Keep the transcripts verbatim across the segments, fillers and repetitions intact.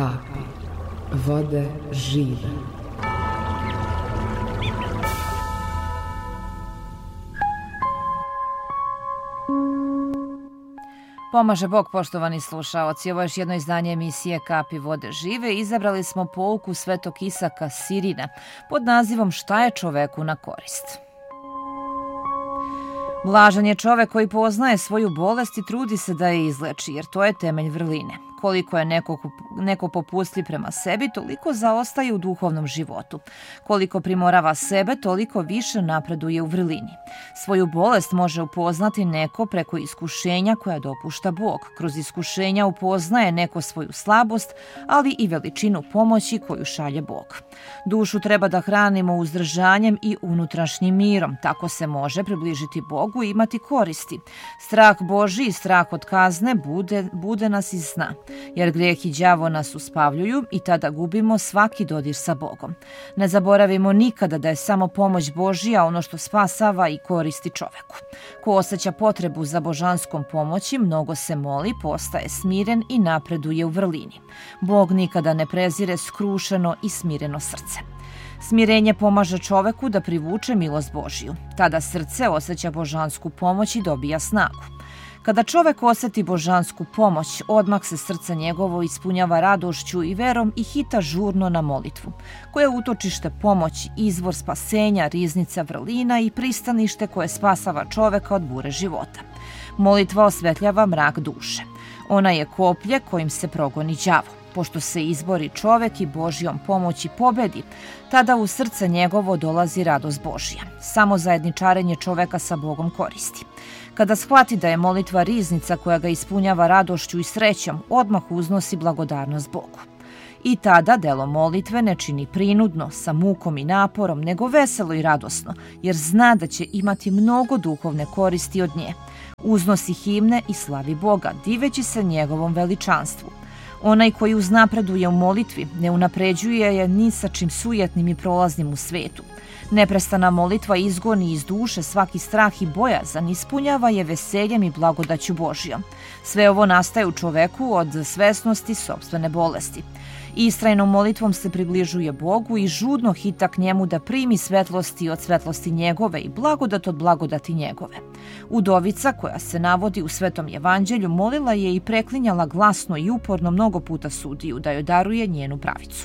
kapi vode žive. Pomaže Bog, poštovani slušaoci. Ovo je još jedno izdanje emisije Kapi vode žive. Izabrali smo pouku Svetog Isaka Sirina pod nazivom Šta je čoveku na korist. Blažan je čovek koji poznaje svoju bolest i trudi se da je izleči, jer to je temelj vrline. Koliko je neko, neko popustljiv prema sebi, toliko zaostaje u duhovnom životu. Koliko primorava sebe, toliko više napreduje u vrlini. Svoju bolest može upoznati neko preko iskušenja koja dopušta Bog. Kroz iskušenja upoznaje neko svoju slabost, ali i veličinu pomoći koju šalje Bog. Dušu treba da hranimo uzdržanjem i unutrašnjim mirom. Tako se može približiti Bogu i imati koristi. Strah Božji i strah od kazne bude, bude nas iz sna. Jer grijeh i đavo nas uspavljuju i tada gubimo svaki dodir sa Bogom. Ne zaboravimo nikada da je samo pomoć Božja ono što spasava i koristi čoveku. Ko osjeća potrebu za božanskom pomoći, mnogo se moli, postaje smiren i napreduje u vrlini. Bog nikada ne prezire skrušeno i smireno srce. Smirenje pomaže čoveku da privuče milost Božju. Tada srce osjeća božansku pomoć i dobija snagu. Kada čovek osjeti božansku pomoć, odmah se srce njegovo ispunjava radošću i verom i hita žurno na molitvu, koja je utočište pomoći, izvor spasenja, riznica vrlina i pristanište koje spasava čoveka od bure života. Molitva osvetljava mrak duše. Ona je koplje kojim se progoni đavo. Pošto se izbori čovek i Božjom pomoći pobedi, tada u srce njegovo dolazi radost Božja. Samo zajedničarenje čoveka sa Bogom koristi. Kada shvati da je molitva riznica koja ga ispunjava radošću i srećom, odmah uznosi blagodarnost Bogu. I tada delo molitve ne čini prinudno, sa mukom i naporom, nego veselo i radosno, jer zna da će imati mnogo duhovne koristi od nje. Uznosi himne i slavi Boga, diveći se njegovom veličanstvu. Onaj koji uznapreduje u molitvi ne unapređuje je ni sa čim sujetnim i prolaznim u svetu. Neprestana molitva izgoni iz duše svaki strah i bojazan, ispunjava je veseljem i blagodaću Božjom. Sve ovo nastaje u čoveku od svesnosti sopstvene bolesti. Istrajnom molitvom se približuje Bogu i žudno hita k njemu da primi svetlosti od svetlosti njegove i blagodat od blagodati njegove. Udovica koja se navodi u Svetom evanđelju molila je i preklinjala glasno i uporno mnogo puta sudiju da joj daruje njenu pravicu.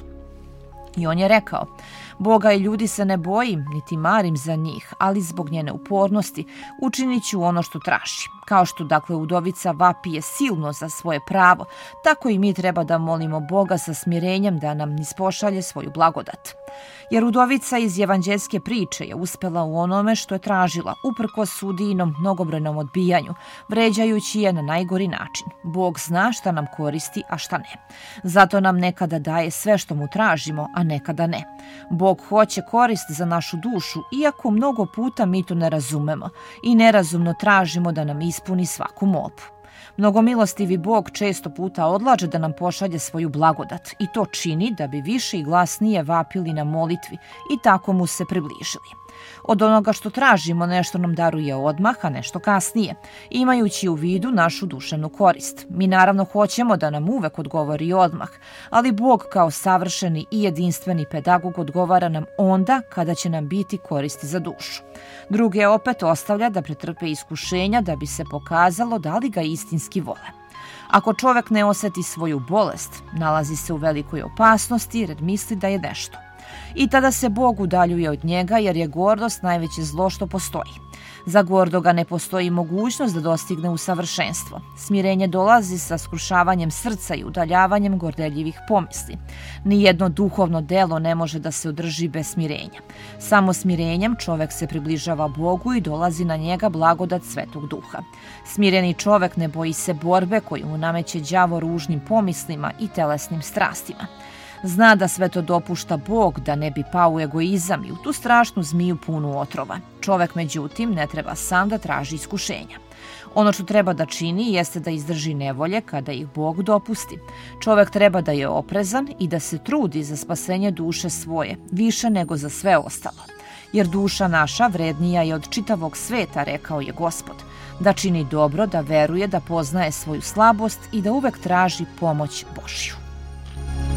I on je rekao: Boga i ljudi se ne bojim, niti marim za njih, ali zbog njene upornosti učinit ću ono što traži. Kao što dakle udovica vapije silno za svoje pravo, tako i mi treba da molimo Boga sa smirenjem da nam ispošalje svoju blagodat. Jer udovica iz evanđeljske priče je uspela u onome što je tražila, uprkos sudijinom mnogobrojnom odbijanju, vređajući je na najgori način. Bog zna šta nam koristi, a šta ne. Zato nam nekada daje sve što mu tražimo, a nekada ne. Bog hoće korist za našu dušu, iako mnogo puta mi to ne razumemo i nerazumno tražimo da nam ispuni svaku molbu. Mnogomilostivi Bog često puta odlaže da nam pošalje svoju blagodat i to čini da bi više i glasnije vapili na molitvi i tako mu se približili. Od onoga što tražimo nešto nam daruje odmah, a nešto kasnije, imajući u vidu našu duševnu korist. Mi naravno hoćemo da nam uvek odgovori odmah, ali Bog kao savršeni i jedinstveni pedagog odgovara nam onda kada će nam biti koristi za dušu. Druge opet ostavlja da pretrpe iskušenja da bi se pokazalo da li ga istinski vole. Ako čovek ne oseti svoju bolest, nalazi se u velikoj opasnosti jer misli da je nešto. I tada se Bog udaljuje od njega jer je gordost najveće zlo što postoji. Za gordoga ne postoji mogućnost da dostigne usavršenstvo. Smirenje dolazi sa skrušavanjem srca i udaljavanjem gordeljivih pomisli. Nijedno duhovno delo ne može da se održi bez smirenja. Samo smirenjem čovek se približava Bogu i dolazi na njega blagodat Svetog Duha. Smireni čovek ne boji se borbe koju mu nameće đavo ružnim pomislima i telesnim strastima. Zna da sve to dopušta Bog da ne bi pao u egoizam i u tu strašnu zmiju punu otrova. Čovek, međutim, ne treba sam da traži iskušenja. Ono što treba da čini jeste da izdrži nevolje kada ih Bog dopusti. Čovek treba da je oprezan i da se trudi za spasenje duše svoje, više nego za sve ostalo. Jer duša naša vrednija je od čitavog sveta, rekao je Gospod. Da čini dobro, da veruje, da poznaje svoju slabost i da uvek traži pomoć Božju.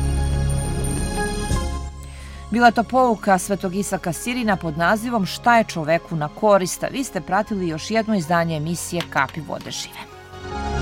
Bila je to pouka Svetog Isaka Sirina pod nazivom Šta je čoveku na korist, a vi ste pratili još jedno izdanje emisije Kapi vode žive.